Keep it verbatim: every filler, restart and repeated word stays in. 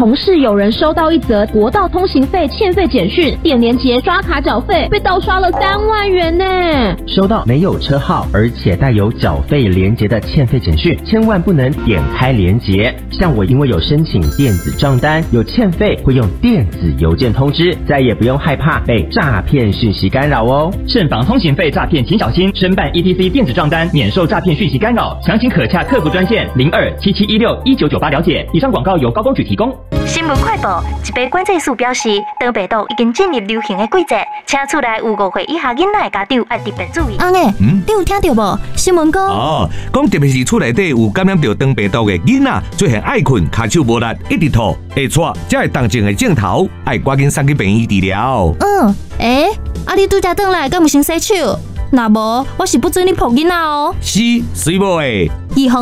同事有人收到一则国道通行费欠费简讯，点连结刷卡缴费，被盗刷了三万元呢。 收到没有车号而且带有缴费连结的欠费简讯，千万不能点开连结。像我因为有申请电子账单，有欠费会用电子邮件通知，再也不用害怕被诈骗讯息干扰哦。 慎防通行费诈骗，请小心。申办 E T C 电子账单，免受诈骗讯息干扰。详情可洽客服专线零二七七一六一九九八了解。以上广告由高公局提供。 新闻快报：一杯管制署表示，当病毒已经进入流行的季节，请厝内有五岁以下囡仔的家长要特别注意。 阿妹，嗯，你有听到无？新闻讲哦，讲特别是厝内底有感染到肠病毒的囡仔，出现爱困、骹手无力、一直吐、会喘，才会当前的镜头，要赶紧送去病院治疗。 嗯，诶、欸，啊你拄才转来，敢有先洗手？若无，我是不准你抱囡仔哦。 是，水某诶。 预防